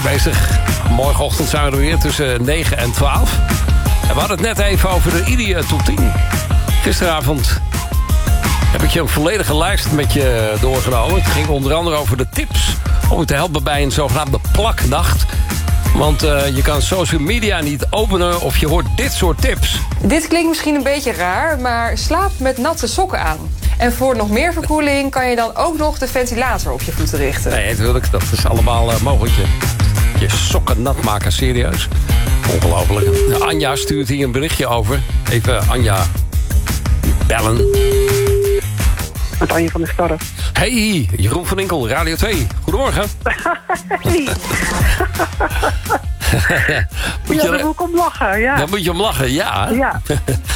bezig. Morgenochtend zijn we er weer tussen 9 en 12. En we hadden het net even over de IDI top 10. Gisteravond heb ik je een volledige lijst met je doorgenomen. Het ging onder andere over de tips om je te helpen bij een zogenaamde plaknacht. Want je kan social media niet openen of je hoort dit soort tips. Dit klinkt misschien een beetje raar, maar slaap met natte sokken aan. En voor nog meer verkoeling kan je dan ook nog de ventilator op je voeten richten. Nee, natuurlijk. Dat is allemaal mogelijk. Je sokken nat maken, serieus. Ongelooflijk. Anja stuurt hier een berichtje over. Even Anja bellen. Met Anja van der Starre. Hey, Jeroen van Inkel, Radio 2. Goedemorgen. Hey. Daar moet ik om lachen, ja. Daar moet je om lachen, ja. Ja.